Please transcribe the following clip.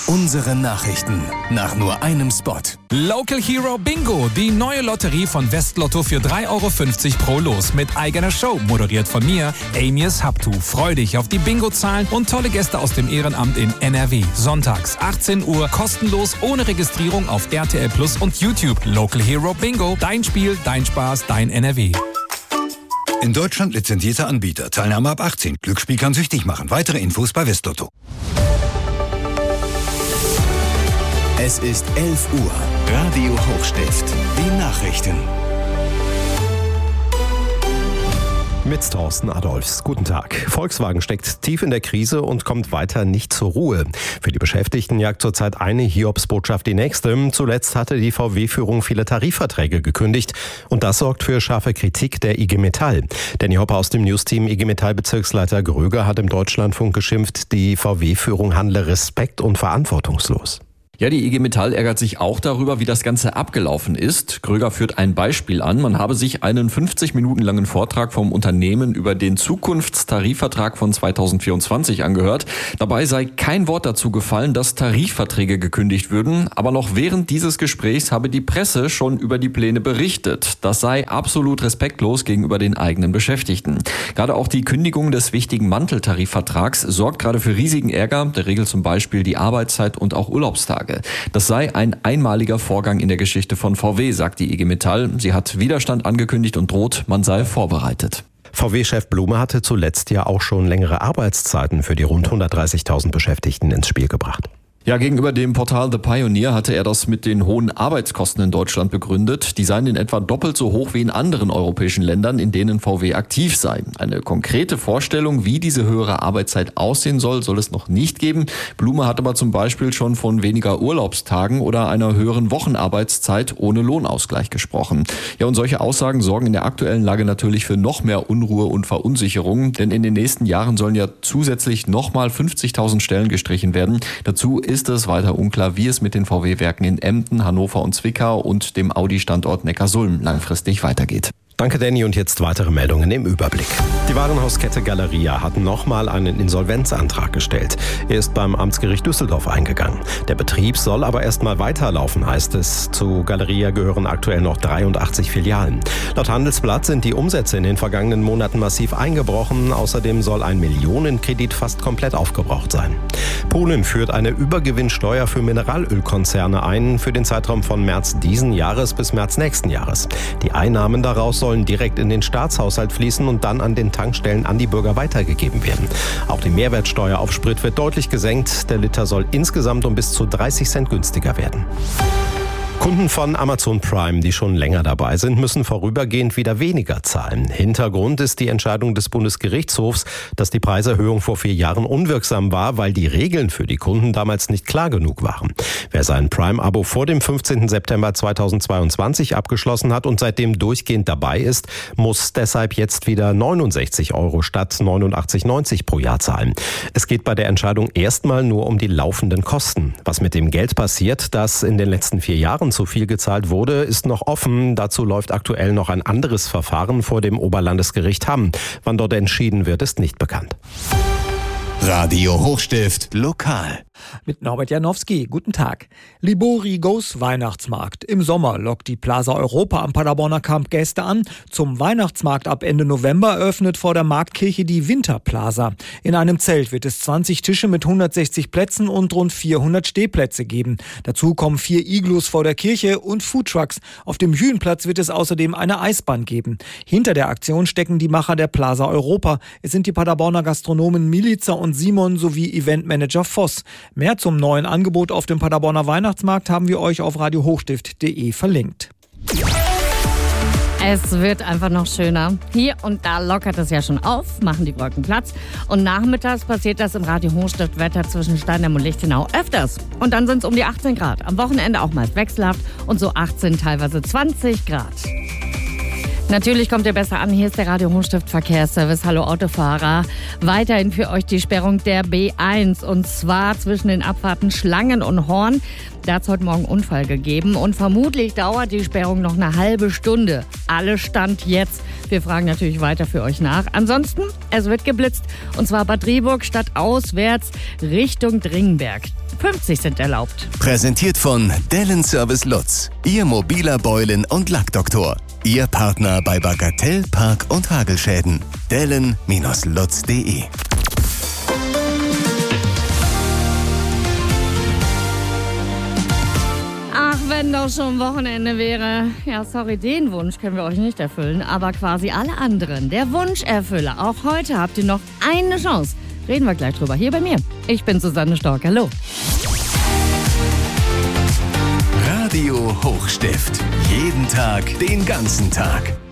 Unsere Nachrichten nach nur einem Spot. Local Hero Bingo, die neue Lotterie von Westlotto für 3,50 € pro Los mit eigener Show, moderiert von mir, Amias Habtu. Freu dich auf die Bingo-Zahlen und tolle Gäste aus dem Ehrenamt in NRW. Sonntags 18 Uhr, kostenlos, ohne Registrierung auf RTL Plus und YouTube. Local Hero Bingo, dein Spiel, dein Spaß, dein NRW. In Deutschland lizenzierter Anbieter. Teilnahme ab 18. Glücksspiel kann süchtig machen. Weitere Infos bei Westlotto. Es ist 11 Uhr. Radio Hochstift. Die Nachrichten. Mit Thorsten Adolfs. Guten Tag. Volkswagen steckt tief in der Krise und kommt weiter nicht zur Ruhe. Für die Beschäftigten jagt zurzeit eine Hiobsbotschaft die nächste. Zuletzt hatte die VW-Führung viele Tarifverträge gekündigt. Und das sorgt für scharfe Kritik der IG Metall. Danny Hopper aus dem Newsteam IG Metall-Bezirksleiter Gröger hat im Deutschlandfunk geschimpft, die VW-Führung handle respekt- und verantwortungslos. Ja, die IG Metall ärgert sich auch darüber, wie das Ganze abgelaufen ist. Gröger führt ein Beispiel an. Man habe sich einen 50 Minuten langen Vortrag vom Unternehmen über den Zukunftstarifvertrag von 2024 angehört. Dabei sei kein Wort dazu gefallen, dass Tarifverträge gekündigt würden. Aber noch während dieses Gesprächs habe die Presse schon über die Pläne berichtet. Das sei absolut respektlos gegenüber den eigenen Beschäftigten. Gerade auch die Kündigung des wichtigen Manteltarifvertrags sorgt gerade für riesigen Ärger. Der regelt zum Beispiel die Arbeitszeit und auch Urlaubstage. Das sei ein einmaliger Vorgang in der Geschichte von VW, sagt die IG Metall. Sie hat Widerstand angekündigt und droht, man sei vorbereitet. VW-Chef Blume hatte zuletzt ja auch schon längere Arbeitszeiten für die rund 130.000 Beschäftigten ins Spiel gebracht. Ja, gegenüber dem Portal The Pioneer hatte er das mit den hohen Arbeitskosten in Deutschland begründet. Die seien in etwa doppelt so hoch wie in anderen europäischen Ländern, in denen VW aktiv sei. Eine konkrete Vorstellung, wie diese höhere Arbeitszeit aussehen soll, soll es noch nicht geben. Blume hat aber zum Beispiel schon von weniger Urlaubstagen oder einer höheren Wochenarbeitszeit ohne Lohnausgleich gesprochen. Ja, und solche Aussagen sorgen in der aktuellen Lage natürlich für noch mehr Unruhe und Verunsicherung, denn in den nächsten Jahren sollen ja zusätzlich nochmal 50.000 Stellen gestrichen werden. Dazu ist es weiter unklar, wie es mit den VW-Werken in Emden, Hannover und Zwickau und dem Audi-Standort Neckarsulm langfristig weitergeht. Danke, Danny. Und jetzt weitere Meldungen im Überblick. Die Warenhauskette Galeria hat nochmal einen Insolvenzantrag gestellt. Er ist beim Amtsgericht Düsseldorf eingegangen. Der Betrieb soll aber erstmal weiterlaufen, heißt es. Zu Galeria gehören aktuell noch 83 Filialen. Laut Handelsblatt sind die Umsätze in den vergangenen Monaten massiv eingebrochen. Außerdem soll ein Millionenkredit fast komplett aufgebraucht sein. Polen führt eine Übergewinnsteuer für Mineralölkonzerne ein für den Zeitraum von März diesen Jahres bis März nächsten Jahres. Die Einnahmen daraus sollen direkt in den Staatshaushalt fließen und dann an den Tankstellen an die Bürger weitergegeben werden. Auch die Mehrwertsteuer auf Sprit wird deutlich gesenkt. Der Liter soll insgesamt um bis zu 30 Cent günstiger werden. Kunden von Amazon Prime, die schon länger dabei sind, müssen vorübergehend wieder weniger zahlen. Hintergrund ist die Entscheidung des Bundesgerichtshofs, dass die Preiserhöhung vor 4 Jahren unwirksam war, weil die Regeln für die Kunden damals nicht klar genug waren. Wer sein Prime-Abo vor dem 15. September 2022 abgeschlossen hat und seitdem durchgehend dabei ist, muss deshalb jetzt wieder 69 € statt 89,90 € pro Jahr zahlen. Es geht bei der Entscheidung erstmal nur um die laufenden Kosten. Was mit dem Geld passiert, das in den letzten 4 Jahren zu viel gezahlt wurde, ist noch offen. Dazu läuft aktuell noch ein anderes Verfahren vor dem Oberlandesgericht Hamm. Wann dort entschieden wird, ist nicht bekannt. Radio Hochstift lokal. Mit Norbert Janowski. Guten Tag. Libori Goes Weihnachtsmarkt. Im Sommer lockt die Plaza Europa am Paderborner Kamp Gäste an. Zum Weihnachtsmarkt ab Ende November eröffnet vor der Marktkirche die Winterplaza. In einem Zelt wird es 20 Tische mit 160 Plätzen und rund 400 Stehplätze geben. Dazu kommen 4 Iglus vor der Kirche und Foodtrucks. Auf dem Hühnplatz wird es außerdem eine Eisbahn geben. Hinter der Aktion stecken die Macher der Plaza Europa. Es sind die Paderborner Gastronomen Milica und Simon sowie Eventmanager Voss. Mehr zum neuen Angebot auf dem Paderborner Weihnachtsmarkt haben wir euch auf radiohochstift.de verlinkt. Es wird einfach noch schöner. Hier und da lockert es ja schon auf, machen die Wolken Platz. Und nachmittags passiert das im Radio Hochstift Wetter zwischen Steindam und Lichtenau öfters. Und dann sind es um die 18 Grad. Am Wochenende auch meist wechselhaft und so 18, teilweise 20 Grad. Natürlich kommt ihr besser an. Hier ist der Radio Hochstift Verkehrsservice. Hallo Autofahrer. Weiterhin für euch die Sperrung der B1 und zwar zwischen den Abfahrten Schlangen und Horn. Da hat es heute Morgen einen Unfall gegeben und vermutlich dauert die Sperrung noch eine halbe Stunde. Alle Stand jetzt Wir fragen natürlich weiter für euch nach. Ansonsten, es wird geblitzt. Und zwar Bad Driburg statt auswärts Richtung Dringenberg. 50 sind erlaubt. Präsentiert von Dellen Service Lutz. Ihr mobiler Beulen- und Lackdoktor. Ihr Partner bei Bagatell, Park- und Hagelschäden. Dellen-lutz.de. Ach, wenn doch schon Wochenende wäre. Ja, sorry, den Wunsch können wir euch nicht erfüllen, aber quasi alle anderen. Der Wunscherfüller. Auch heute habt ihr noch eine Chance. Reden wir gleich drüber. Hier bei mir. Ich bin Susanne Stork. Hallo. Radio Hochstift. Jeden Tag, den ganzen Tag.